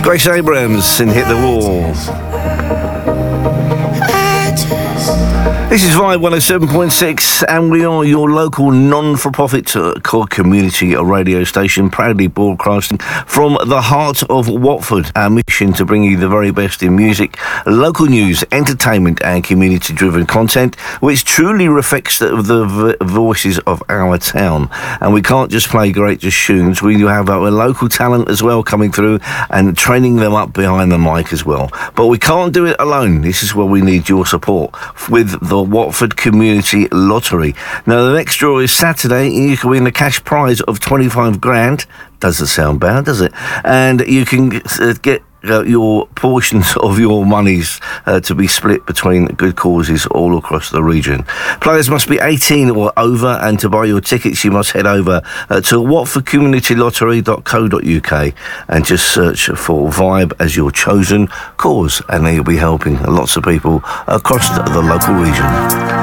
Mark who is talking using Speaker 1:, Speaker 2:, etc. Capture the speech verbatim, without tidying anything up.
Speaker 1: Grace Abrams in Hit the Wall. This is Vibe one oh seven point six, and we are your local non-for-profit uh, core community radio station, proudly broadcasting from the heart of Watford. Our mission to bring you the very best in music, local news, entertainment and community-driven content, which truly reflects the, the v- voices of our town. And we can't just play great just tunes, we have our local talent as well coming through and training them up behind the mic as well. But we can't do it alone. This is where we need your support with the Watford Community Lottery. Now, the next draw is Saturday, and you can win a cash prize of twenty-five grand. Doesn't sound bad, does it? And you can uh, get uh, your portions of your monies uh, to be split between good causes all across the region. Players must be eighteen or over, and to buy your tickets, you must head over uh, to watford community lottery dot co dot uk and just search for Vibe as your chosen cause, and they'll be helping lots of people across the, the local region.